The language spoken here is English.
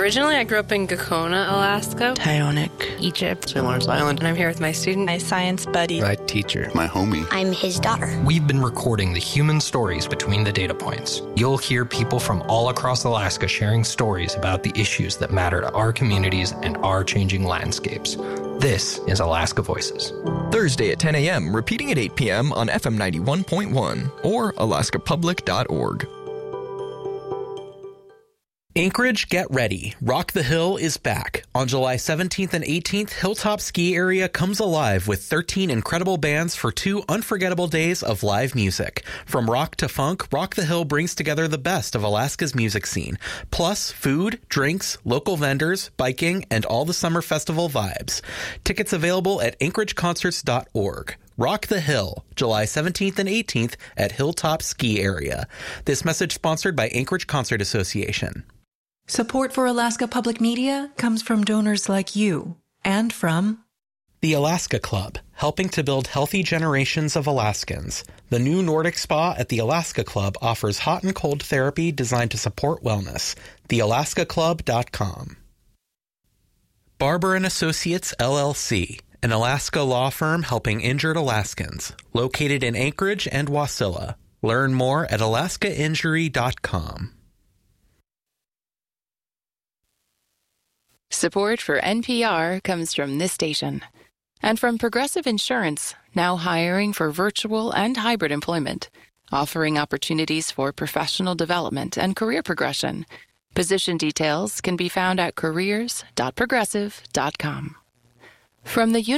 Originally, I grew up in Gakona, Alaska. Tyonek, Egypt. St. Lawrence Island. And I'm here with my student. My science buddy. My teacher. My homie. I'm his daughter. We've been recording the human stories between the data points. You'll hear people from all across Alaska sharing stories about the issues that matter to our communities and our changing landscapes. This is Alaska Voices. Thursday at 10 a.m., repeating at 8 p.m. on FM 91.1 or alaskapublic.org. Anchorage, get ready. Rock the Hill is back. On July 17th and 18th, Hilltop Ski Area comes alive with 13 incredible bands for 2 unforgettable days of live music. From rock to funk, Rock the Hill brings together the best of Alaska's music scene. Plus, food, drinks, local vendors, biking, and all the summer festival vibes. Tickets available at anchorageconcerts.org. Rock the Hill, July 17th and 18th at Hilltop Ski Area. This message sponsored by Anchorage Concert Association. Support for Alaska Public Media comes from donors like you and from the Alaska Club, helping to build healthy generations of Alaskans. The new Nordic Spa at the Alaska Club offers hot and cold therapy designed to support wellness. TheAlaskaClub.com. Barber & Associates, LLC, an Alaska law firm helping injured Alaskans, located in Anchorage and Wasilla. Learn more at alaskainjury.com. Support for NPR comes from this station and from Progressive Insurance, now hiring for virtual and hybrid employment, offering opportunities for professional development and career progression. Position details can be found at careers.progressive.com. From the